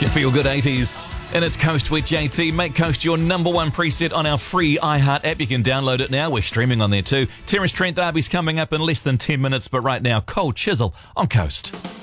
It's your Feel Good 80s. And it's Coast with JT. Make Coast your number one preset on our free iHeart app. You can download it now. We're streaming on there too. Terence Trent D'Arby's coming up in less than 10 minutes. But right now, Cold Chisel on Coast.